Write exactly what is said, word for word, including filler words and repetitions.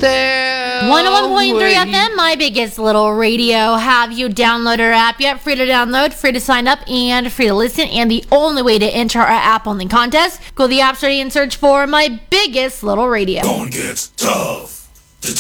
there. one oh one point three F waiting. M, my biggest little radio. Have you downloaded our app yet? Free to download, free to sign up, and free to listen. And the only way to enter our app only contest, go to the App Store and search for my biggest little radio. Gonna get tough.